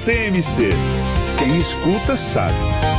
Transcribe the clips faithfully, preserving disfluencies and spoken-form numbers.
T M C. Quem escuta sabe.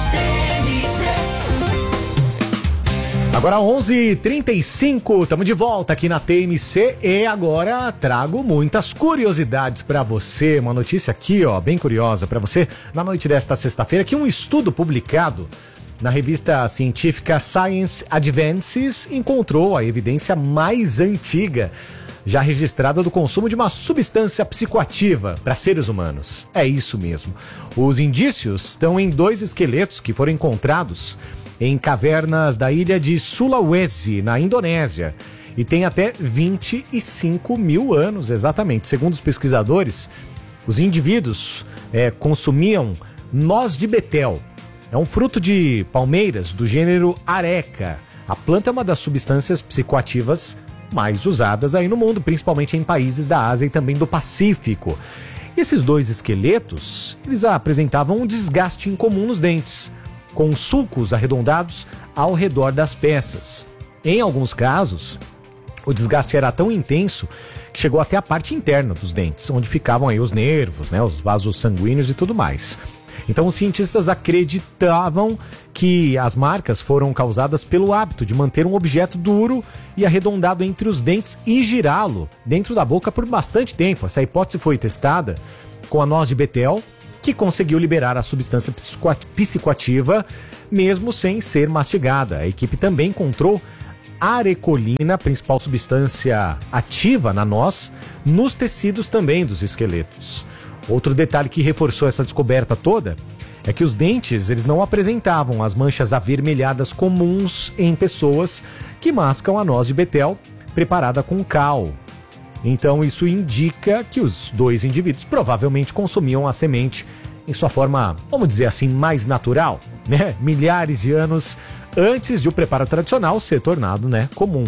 Agora onze e trinta e cinco, estamos de volta aqui na T M C e agora trago muitas curiosidades para você. Uma notícia aqui, ó, bem curiosa para você. Na noite desta sexta-feira, que um estudo publicado na revista científica Science Advances encontrou a evidência mais antiga já registrada do consumo de uma substância psicoativa para seres humanos. É isso mesmo. Os indícios estão em dois esqueletos que foram encontrados em cavernas da ilha de Sulawesi, na Indonésia, e tem até vinte e cinco mil anos, exatamente. Segundo os pesquisadores, os indivíduos é, consumiam noz de betel. É um fruto de palmeiras do gênero Areca. A planta é uma das substâncias psicoativas mais usadas aí no mundo, principalmente em países da Ásia e também do Pacífico. E esses dois esqueletos, eles apresentavam um desgaste incomum nos dentes, com sulcos arredondados ao redor das peças. Em alguns casos, o desgaste era tão intenso que chegou até a parte interna dos dentes, onde ficavam aí os nervos, né, os vasos sanguíneos e tudo mais. Então os cientistas acreditavam que as marcas foram causadas pelo hábito de manter um objeto duro e arredondado entre os dentes e girá-lo dentro da boca por bastante tempo. Essa hipótese foi testada com a noz de betel, que conseguiu liberar a substância psicoativa mesmo sem ser mastigada. A equipe também encontrou arecolina, principal substância ativa na noz, nos tecidos também dos esqueletos. Outro detalhe que reforçou essa descoberta toda é que os dentes eles não apresentavam as manchas avermelhadas comuns em pessoas que mascam a noz de betel preparada com cal. Então isso indica que os dois indivíduos provavelmente consumiam a semente em sua forma, vamos dizer assim, mais natural, né? Milhares de anos antes de o preparo tradicional ser tornado, né, comum.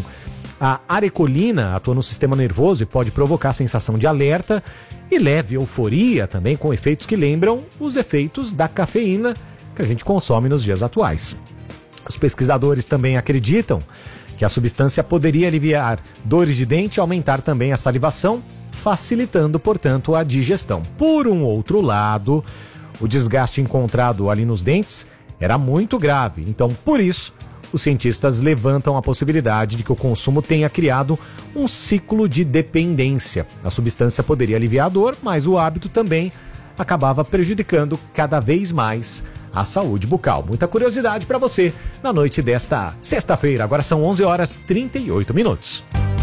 A arecolina atua no sistema nervoso e pode provocar sensação de alerta e leve euforia também, com efeitos que lembram os efeitos da cafeína que a gente consome nos dias atuais. Os pesquisadores também acreditam que a substância poderia aliviar dores de dente e aumentar também a salivação, facilitando, portanto, a digestão. Por um outro lado, o desgaste encontrado ali nos dentes era muito grave. Então, por isso, os cientistas levantam a possibilidade de que o consumo tenha criado um ciclo de dependência. A substância poderia aliviar a dor, mas o hábito também acabava prejudicando cada vez mais a saúde bucal. Muita curiosidade para você na noite desta sexta-feira. Agora são onze horas e trinta e oito minutos.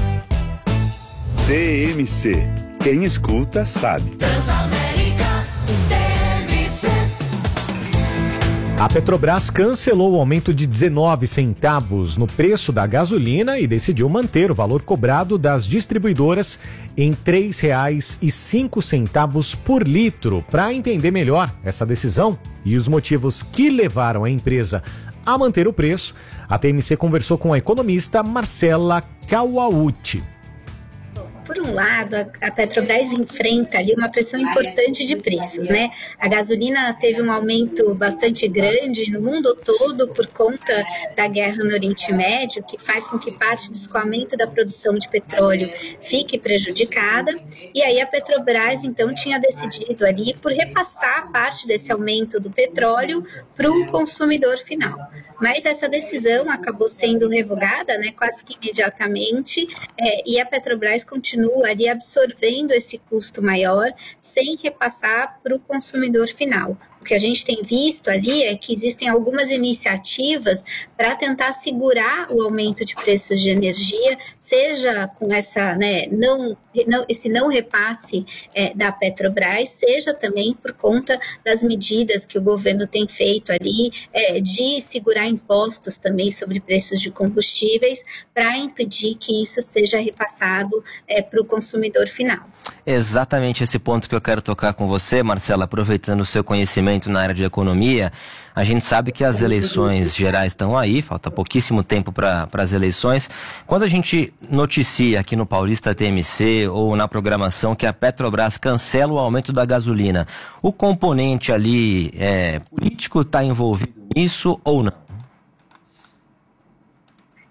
T M C. Quem escuta sabe. A Petrobras cancelou o aumento de dezenove centavos no preço da gasolina e decidiu manter o valor cobrado das distribuidoras em três reais e cinco centavos por litro. Para entender melhor essa decisão e os motivos que levaram a empresa a manter o preço, a T M C conversou com a economista Marcela Kawauchi. Por um lado, a Petrobras enfrenta ali uma pressão importante de preços, né? A gasolina teve um aumento bastante grande no mundo todo por conta da guerra no Oriente Médio, que faz com que parte do escoamento da produção de petróleo fique prejudicada. E aí a Petrobras, então, tinha decidido ali por repassar parte desse aumento do petróleo para o consumidor final. Mas essa decisão acabou sendo revogada, né, quase que imediatamente, é, e a Petrobras continua ali absorvendo esse custo maior sem repassar para o consumidor final. O que a gente tem visto ali é que existem algumas iniciativas para tentar segurar o aumento de preços de energia, seja com essa, né, não, não, esse não repasse é, da Petrobras, seja também por conta das medidas que o governo tem feito ali é, de segurar impostos também sobre preços de combustíveis para impedir que isso seja repassado é, para o consumidor final. Exatamente esse ponto que eu quero tocar com você, Marcela, aproveitando o seu conhecimento na área de economia. A gente sabe que as eleições gerais estão aí, falta pouquíssimo tempo para as eleições. Quando a gente noticia aqui no Paulista T M C ou na programação que a Petrobras cancela o aumento da gasolina, o componente ali é, político está envolvido nisso ou não?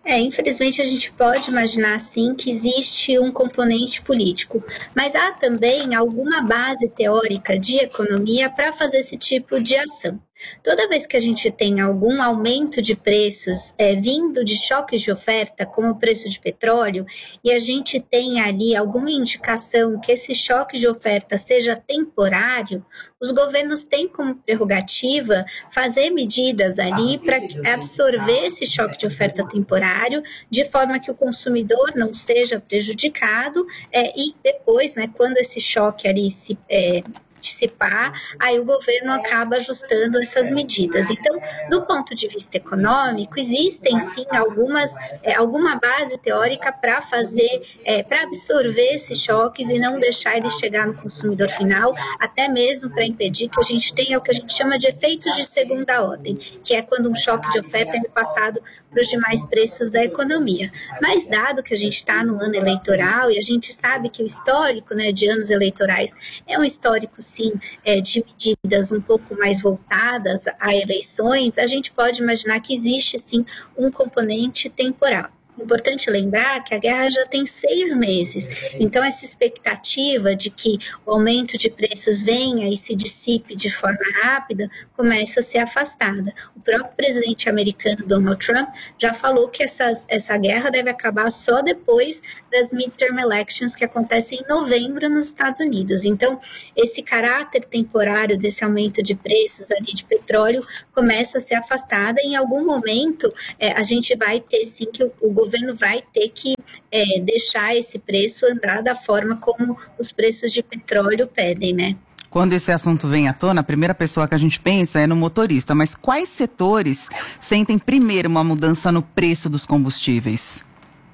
É, infelizmente a gente pode imaginar sim que existe um componente político, mas há também alguma base teórica de economia para fazer esse tipo de ação. Toda vez que a gente tem algum aumento de preços é, vindo de choques de oferta, como o preço de petróleo, e a gente tem ali alguma indicação que esse choque de oferta seja temporário, os governos têm como prerrogativa fazer medidas ali para absorver esse choque de oferta temporário, de forma que o consumidor não seja prejudicado, é, e depois, né, quando esse choque ali se... É, dissipar, aí o governo acaba ajustando essas medidas. Então, do ponto de vista econômico, existem sim algumas, é, alguma base teórica para fazer, é, para absorver esses choques e não deixar ele chegar no consumidor final, até mesmo para impedir que a gente tenha o que a gente chama de efeitos de segunda ordem, que é quando um choque de oferta é repassado para os demais preços da economia. Mas dado que a gente está no ano eleitoral e a gente sabe que o histórico, né, de anos eleitorais é um histórico sim, é, de medidas um pouco mais voltadas a eleições, a gente pode imaginar que existe sim um componente temporal. Importante lembrar que a guerra já tem seis meses, então essa expectativa de que o aumento de preços venha e se dissipe de forma rápida começa a ser afastada. O próprio presidente americano Donald Trump já falou que essas, essa guerra deve acabar só depois das midterm elections que acontecem em novembro nos Estados Unidos. Então, esse caráter temporário desse aumento de preços ali de petróleo começa a ser afastada e em algum momento é, a gente vai ter sim que o, o O governo vai ter que é, deixar esse preço andar da forma como os preços de petróleo pedem, né? Quando esse assunto vem à tona, a primeira pessoa que a gente pensa é no motorista. Mas quais setores sentem primeiro uma mudança no preço dos combustíveis?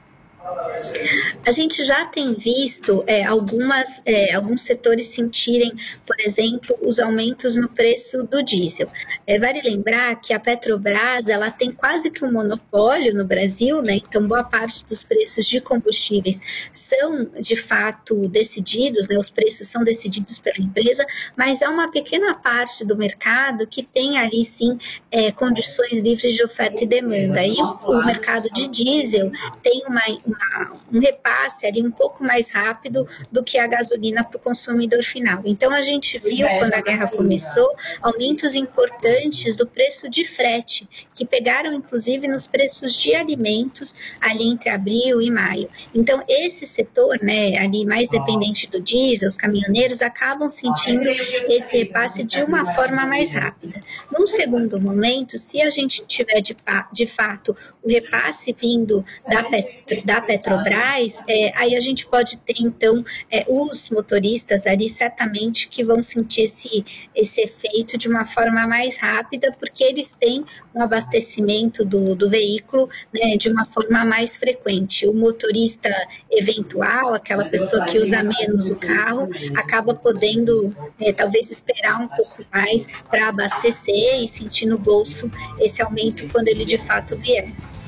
A gente já tem visto é, algumas, é, alguns setores sentirem, por exemplo, os aumentos no preço do diesel. É, vale lembrar que a Petrobras ela tem quase que um monopólio no Brasil, né? Então boa parte dos preços de combustíveis são de fato decididos, né? Os preços são decididos pela empresa, mas há uma pequena parte do mercado que tem ali sim é, condições livres de oferta e demanda. E o, o mercado de diesel tem uma, uma, um repasse ali um pouco mais rápido do que a gasolina para o consumidor final. Então a gente viu quando a guerra começou aumentos importantes do preço de frete, que pegaram inclusive nos preços de alimentos ali entre abril e maio. Então esse setor, né, ali mais dependente do diesel, os caminhoneiros acabam sentindo esse repasse de uma forma mais rápida. Num segundo momento, se a gente tiver de, de fato o repasse vindo da, Petro, da Petrobras, é, aí a gente pode ter então é, os motoristas ali certamente que vão sentir esse, esse efeito de uma forma mais rápida, porque eles têm um abastecimento do, do veículo, né, de uma forma mais frequente. O motorista eventual, aquela pessoa que usa menos o carro, acaba podendo é, talvez esperar um pouco mais para abastecer e sentir no bolso esse aumento quando ele de fato vier.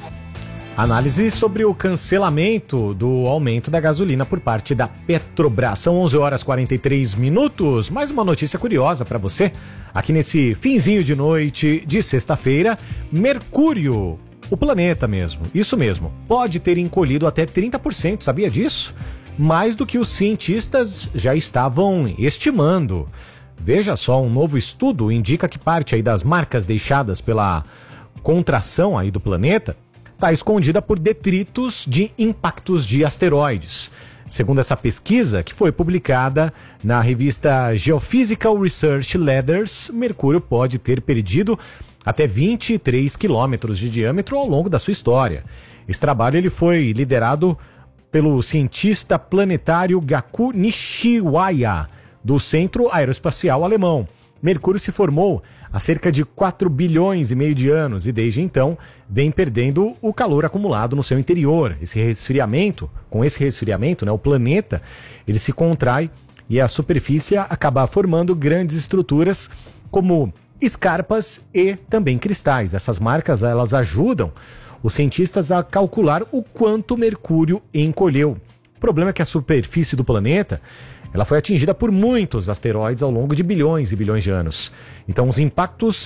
Análise sobre o cancelamento do aumento da gasolina por parte da Petrobras. São onze horas e quarenta e três minutos. Mais uma notícia curiosa para você. Aqui nesse finzinho de noite de sexta-feira, Mercúrio, o planeta mesmo, isso mesmo, pode ter encolhido até trinta por cento, sabia disso? Mais do que os cientistas já estavam estimando. Veja só, um novo estudo indica que parte aí das marcas deixadas pela contração aí do planeta está escondida por detritos de impactos de asteroides. Segundo essa pesquisa, que foi publicada na revista Geophysical Research Letters, Mercúrio pode ter perdido até vinte e três quilômetros de diâmetro ao longo da sua história. Esse trabalho ele foi liderado pelo cientista planetário Gaku Nishiwaya, do Centro Aeroespacial Alemão. Mercúrio se formou há cerca de quatro bilhões e meio de anos e desde então vem perdendo o calor acumulado no seu interior. Esse resfriamento, com esse resfriamento, né, o planeta ele se contrai e a superfície acaba formando grandes estruturas como escarpas e também cristais. Essas marcas elas ajudam os cientistas a calcular o quanto Mercúrio encolheu. O problema é que a superfície do planeta ela foi atingida por muitos asteroides ao longo de bilhões e bilhões de anos. Então os impactos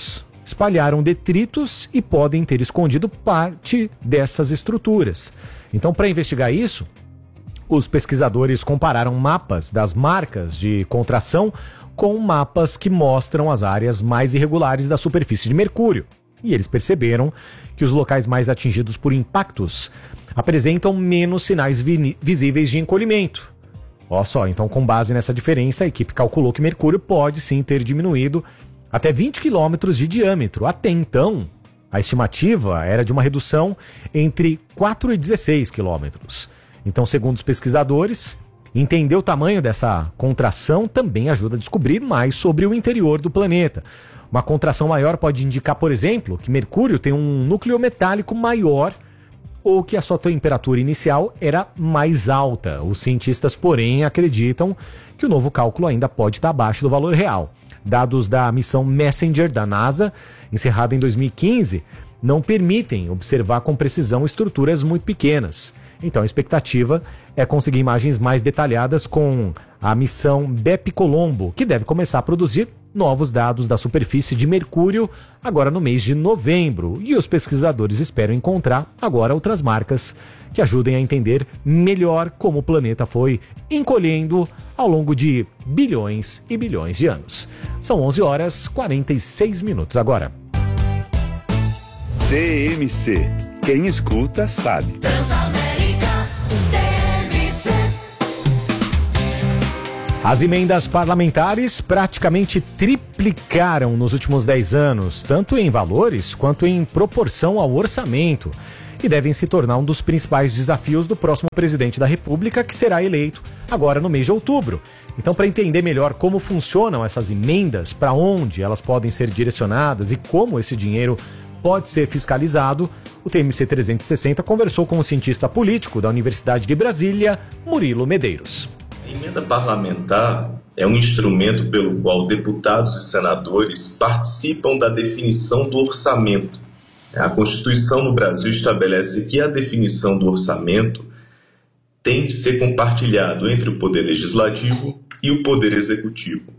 espalharam detritos e podem ter escondido parte dessas estruturas. Então, para investigar isso, os pesquisadores compararam mapas das marcas de contração com mapas que mostram as áreas mais irregulares da superfície de Mercúrio. E eles perceberam que os locais mais atingidos por impactos apresentam menos sinais vi- visíveis de encolhimento. Olha só, então com base nessa diferença, a equipe calculou que Mercúrio pode sim ter diminuído até vinte quilômetros de diâmetro. Até então, a estimativa era de uma redução entre quatro e dezesseis quilômetros. Então, segundo os pesquisadores, entender o tamanho dessa contração também ajuda a descobrir mais sobre o interior do planeta. Uma contração maior pode indicar, por exemplo, que Mercúrio tem um núcleo metálico maior ou que a sua temperatura inicial era mais alta. Os cientistas, porém, acreditam que o novo cálculo ainda pode estar abaixo do valor real. Dados da missão Messenger da NASA, encerrada em dois mil e quinze, não permitem observar com precisão estruturas muito pequenas. Então a expectativa é conseguir imagens mais detalhadas com a missão BepiColombo, que deve começar a produzir novos dados da superfície de Mercúrio agora no mês de novembro. E os pesquisadores esperam encontrar agora outras marcas que ajudem a entender melhor como o planeta foi encolhendo ao longo de bilhões e bilhões de anos. São onze horas e quarenta e seis minutos agora. T M C. Quem escuta sabe. As emendas parlamentares praticamente triplicaram nos últimos dez anos, tanto em valores quanto em proporção ao orçamento, e devem se tornar um dos principais desafios do próximo presidente da República, que será eleito agora no mês de outubro. Então, para entender melhor como funcionam essas emendas, para onde elas podem ser direcionadas e como esse dinheiro pode ser fiscalizado, o T M C trezentos e sessenta conversou com o cientista político da Universidade de Brasília, Murilo Medeiros. A emenda parlamentar é um instrumento pelo qual deputados e senadores participam da definição do orçamento. A Constituição no Brasil estabelece que a definição do orçamento tem de ser compartilhado entre o Poder Legislativo e o Poder Executivo.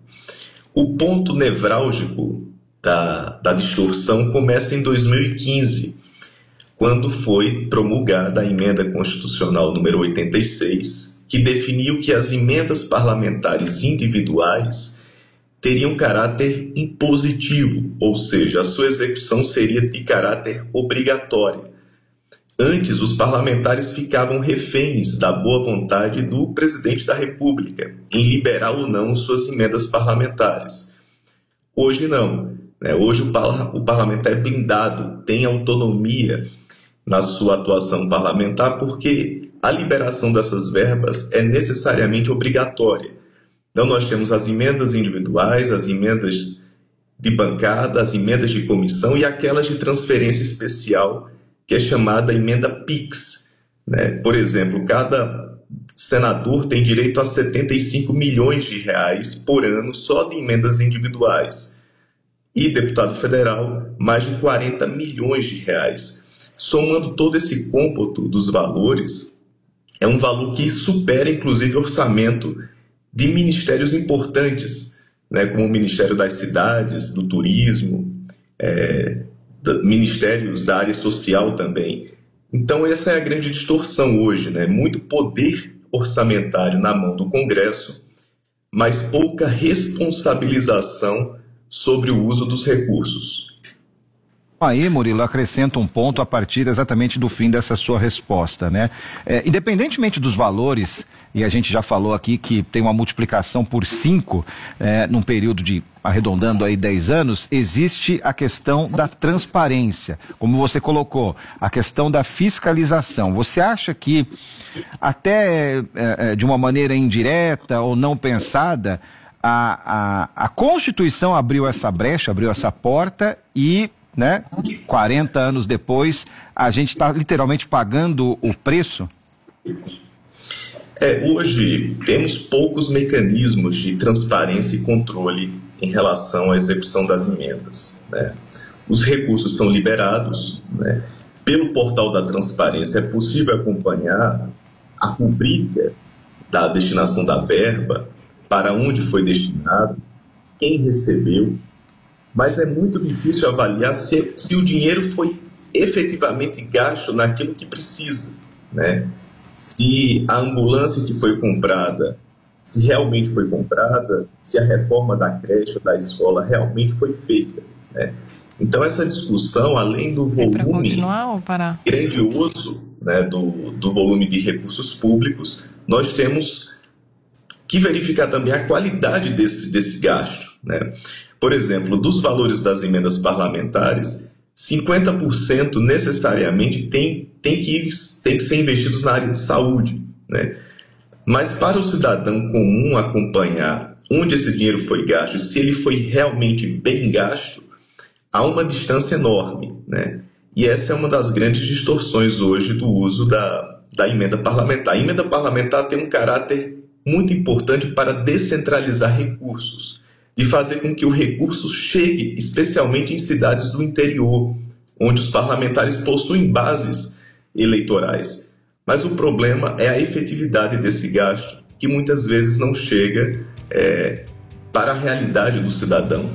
O ponto nevrálgico da, da distorção começa em dois mil e quinze, quando foi promulgada a emenda constitucional número oitenta e seis, que definiu que as emendas parlamentares individuais teriam caráter impositivo, ou seja, a sua execução seria de caráter obrigatório. Antes, os parlamentares ficavam reféns da boa vontade do presidente da República em liberar ou não suas emendas parlamentares. Hoje não. Né? Hoje o, parla- o parlamentar é blindado, tem autonomia na sua atuação parlamentar, porque a liberação dessas verbas é necessariamente obrigatória. Então nós temos as emendas individuais, as emendas de bancada, as emendas de comissão e aquelas de transferência especial, que é chamada emenda PIX. Né? Por exemplo, cada senador tem direito a setenta e cinco milhões de reais por ano só de emendas individuais. E deputado federal, mais de quarenta milhões de reais. Somando todo esse cômputo dos valores, é um valor que supera, inclusive, o orçamento de ministérios importantes, né, como o Ministério das Cidades, do Turismo, é, da, ministérios da área social também. Então, essa é a grande distorção hoje, né? Muito poder orçamentário na mão do Congresso, mas pouca responsabilização sobre o uso dos recursos. Aí, Murilo, acrescenta um ponto a partir exatamente do fim dessa sua resposta, né? É, independentemente dos valores, e a gente já falou aqui que tem uma multiplicação por cinco, é, num período de, arredondando aí dez anos, existe a questão da transparência, como você colocou, a questão da fiscalização. Você acha que até é, é, de uma maneira indireta ou não pensada, a, a, a Constituição abriu essa brecha, abriu essa porta e, né, quarenta anos depois, a gente está literalmente pagando o preço? É, hoje temos poucos mecanismos de transparência e controle em relação à execução das emendas. Né? Os recursos são liberados, né? Pelo portal da transparência é possível acompanhar a rubrica da destinação da verba, para onde foi destinado, quem recebeu, mas é muito difícil avaliar se, se o dinheiro foi efetivamente gasto naquilo que precisa, né? Se a ambulância que foi comprada, se realmente foi comprada, se a reforma da creche ou da escola realmente foi feita, né? Então, essa discussão, além do volume grandioso, né, do, do volume de recursos públicos, nós temos que verificar também a qualidade desse, desse gasto, né? Por exemplo, dos valores das emendas parlamentares, cinquenta por cento necessariamente tem, tem, que, tem que ser investidos na área de saúde, né? Mas para o cidadão comum acompanhar onde esse dinheiro foi gasto e se ele foi realmente bem gasto, há uma distância enorme, né? E essa é uma das grandes distorções hoje do uso da, da emenda parlamentar. A emenda parlamentar tem um caráter muito importante para descentralizar recursos e fazer com que o recurso chegue especialmente em cidades do interior, onde os parlamentares possuem bases eleitorais. Mas o problema é a efetividade desse gasto, que muitas vezes não chega é, para a realidade do cidadão.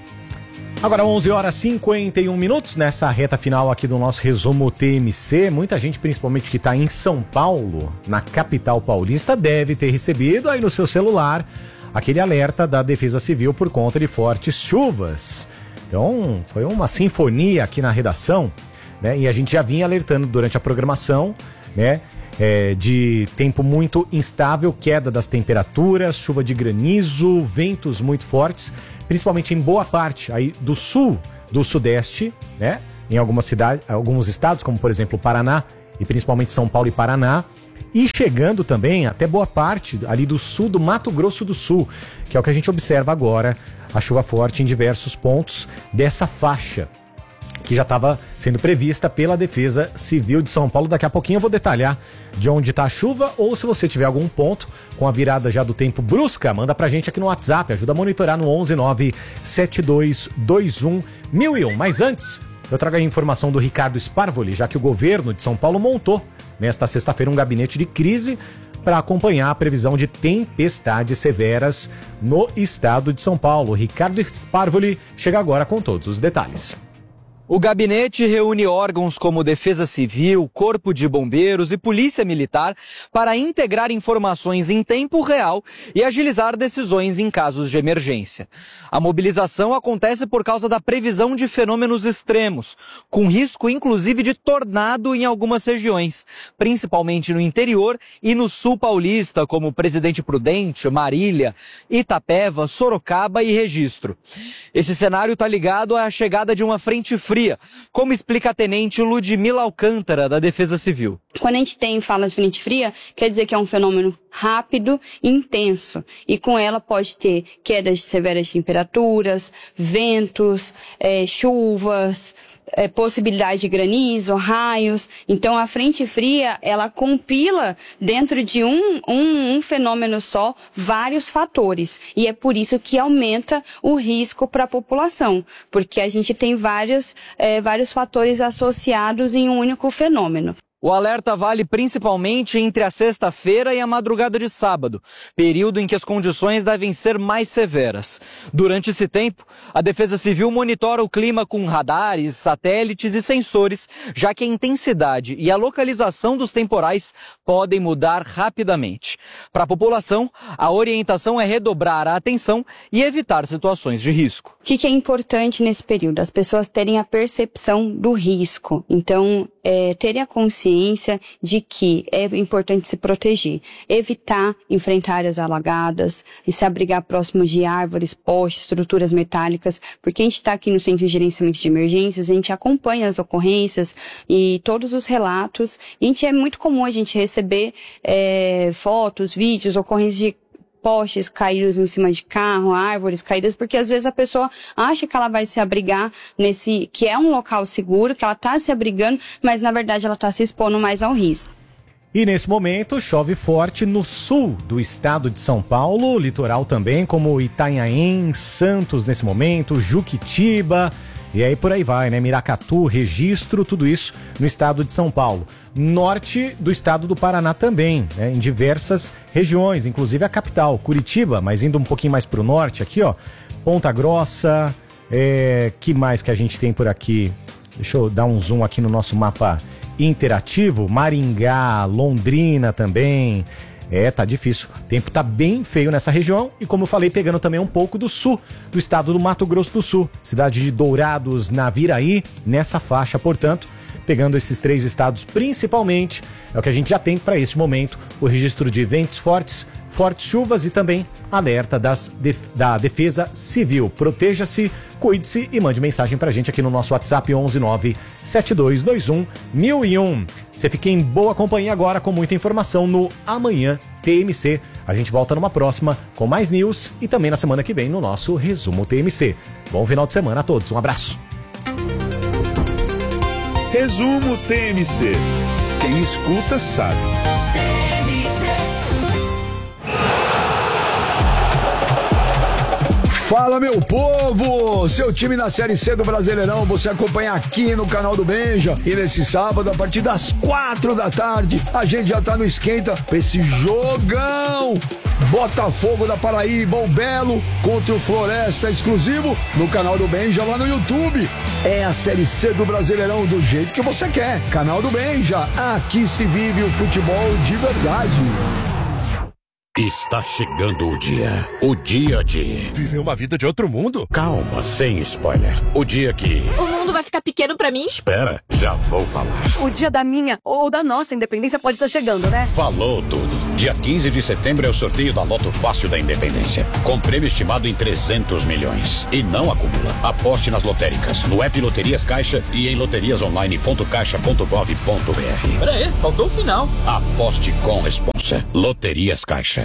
Agora onze horas e cinquenta e um minutos, nessa reta final aqui do nosso resumo T M C. Muita gente, principalmente que está em São Paulo, na capital paulista, deve ter recebido aí no seu celular aquele alerta da Defesa Civil por conta de fortes chuvas. Então, foi uma sinfonia aqui na redação, né? E a gente já vinha alertando durante a programação, né? É, de tempo muito instável, queda das temperaturas, chuva de granizo, ventos muito fortes, principalmente em boa parte aí do sul, do sudeste, né? Em algumas cidades, alguns estados, como por exemplo o Paraná, e principalmente São Paulo e Paraná, e chegando também até boa parte ali do sul do Mato Grosso do Sul, que é o que a gente observa agora, a chuva forte em diversos pontos dessa faixa, que já estava sendo prevista pela Defesa Civil de São Paulo. Daqui a pouquinho eu vou detalhar de onde está a chuva, ou se você tiver algum ponto com a virada já do tempo brusca, manda pra gente aqui no WhatsApp, ajuda a monitorar no onze nove sete dois dois um mil e um. Mas antes, eu trago a informação do Ricardo Sparvoli, já que o governo de São Paulo montou nesta sexta-feira um gabinete de crise para acompanhar a previsão de tempestades severas no estado de São Paulo. Ricardo Sparvoli chega agora com todos os detalhes. O gabinete reúne órgãos como Defesa Civil, Corpo de Bombeiros e Polícia Militar para integrar informações em tempo real e agilizar decisões em casos de emergência. A mobilização acontece por causa da previsão de fenômenos extremos, com risco inclusive de tornado em algumas regiões, principalmente no interior e no sul paulista, como Presidente Prudente, Marília, Itapeva, Sorocaba e Registro. Esse cenário está ligado à chegada de uma frente fria, como explica a tenente Ludmila Alcântara, da Defesa Civil. Quando a gente tem fala de frente fria, quer dizer que é um fenômeno rápido e intenso. E com ela pode ter quedas severas de temperaturas, ventos, é, chuvas, é, possibilidade de granizo, raios. Então a frente fria, ela compila dentro de um, um, um fenômeno só vários fatores. E é por isso que aumenta o risco para a população, porque a gente tem vários, é, vários fatores associados em um único fenômeno. O alerta vale principalmente entre a sexta-feira e a madrugada de sábado, período em que as condições devem ser mais severas. Durante esse tempo, a Defesa Civil monitora o clima com radares, satélites e sensores, já que a intensidade e a localização dos temporais podem mudar rapidamente. Para a população, a orientação é redobrar a atenção e evitar situações de risco. O que, que é importante nesse período? As pessoas terem a percepção do risco. Então, é, terem a consciência de que é importante se proteger, evitar enfrentar áreas alagadas e se abrigar próximo de árvores, postes, estruturas metálicas, porque a gente está aqui no Centro de Gerenciamento de Emergências, a gente acompanha as ocorrências e todos os relatos, e a gente, é muito comum a gente receber é, fotos, vídeos, ocorrências de postes caídos em cima de carro, árvores caídas, porque às vezes a pessoa acha que ela vai se abrigar nesse, que é um local seguro, que ela está se abrigando, mas na verdade ela está se expondo mais ao risco. E nesse momento chove forte no sul do estado de São Paulo, litoral também, como Itanhaém, Santos nesse momento, Juquitiba, e aí por aí vai, né? Miracatu, Registro, tudo isso no estado de São Paulo. Norte do estado do Paraná também, né? Em diversas regiões, inclusive a capital, Curitiba, mas indo um pouquinho mais para o norte aqui, ó, Ponta Grossa, É, que mais que a gente tem por aqui? Deixa eu dar um zoom aqui no nosso mapa interativo. Maringá, Londrina também. É, tá difícil. O tempo tá bem feio nessa região e, como eu falei, pegando também um pouco do sul, do estado do Mato Grosso do Sul. Cidade de Dourados, Naviraí, nessa faixa, portanto, pegando esses três estados principalmente, é o que a gente já tem para esse momento, o registro de ventos fortes, fortes chuvas e também alerta das def- da Defesa Civil. Proteja-se, cuide-se e mande mensagem pra gente aqui no nosso WhatsApp onze nove sete dois dois um mil e um. Você fica em boa companhia agora com muita informação no Amanhã T M C. A gente volta numa próxima com mais news e também na semana que vem no nosso Resumo T M C. Bom final de semana a todos, um abraço. Resumo T M C. Quem escuta sabe. Fala, meu povo! Seu time na Série C do Brasileirão você acompanha aqui no canal do Benja. E nesse sábado, a partir das quatro da tarde, a gente já tá no esquenta pra esse jogão! Botafogo da Paraíba, o Belo, contra o Floresta, exclusivo no canal do Benja lá no YouTube. É a Série C do Brasileirão do jeito que você quer. Canal do Benja, aqui se vive o futebol de verdade. Está chegando o dia. O dia de... Viver uma vida de outro mundo? Calma, sem spoiler. O dia que... O mundo vai ficar pequeno pra mim? Espera, já vou falar. O dia da minha ou da nossa independência pode estar chegando, né? Falou tudo. Dia quinze de setembro é o sorteio da Loto Fácil da Independência. Com prêmio estimado em trezentos milhões. E não acumula. Aposte nas lotéricas, no app Loterias Caixa e em loterias online ponto caixa ponto gov ponto br. Pera aí, faltou o final. Aposte com responsa. Loterias Caixa.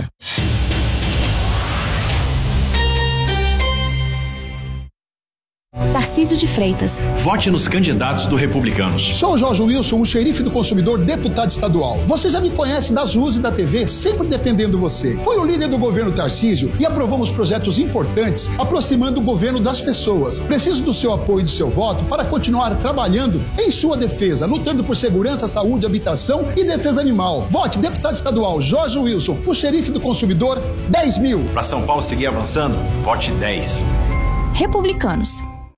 Tarcísio de Freitas. Vote nos candidatos do Republicanos. Sou o Jorge Wilson, o xerife do consumidor, deputado estadual. Você já me conhece das ruas e da T V, sempre defendendo você. Fui o líder do governo Tarcísio e aprovamos projetos importantes, aproximando o governo das pessoas. Preciso do seu apoio e do seu voto para continuar trabalhando em sua defesa, lutando por segurança, saúde, habitação e defesa animal. Vote deputado estadual Jorge Wilson, o xerife do consumidor, dez mil. Para São Paulo seguir avançando, vote dez. Republicanos.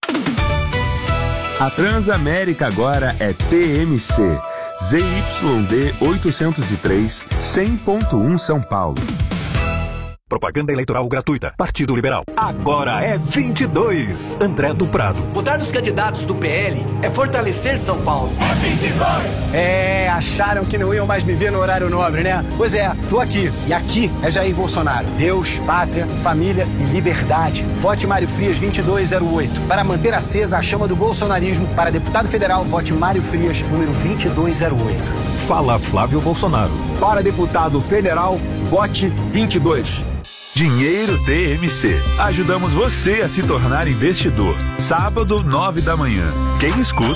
A Transamérica agora é T M C, Z Y D oitocentos e três, cem ponto um São Paulo. Propaganda eleitoral gratuita. Partido Liberal. Agora é vinte e dois. André do Prado. Votar nos candidatos do P L é fortalecer São Paulo. É vinte e dois. É, acharam que não iam mais me ver no horário nobre, né? Pois é, tô aqui. E aqui é Jair Bolsonaro. Deus, pátria, família e liberdade. Vote Mário Frias vinte e dois zero oito. Para manter acesa a chama do bolsonarismo, para deputado federal, vote Mário Frias, número vinte e dois zero oito. Fala Flávio Bolsonaro. Para deputado federal, vote vinte e dois. Dinheiro T M C. Ajudamos você a se tornar investidor. Sábado, nove da manhã. Quem escuta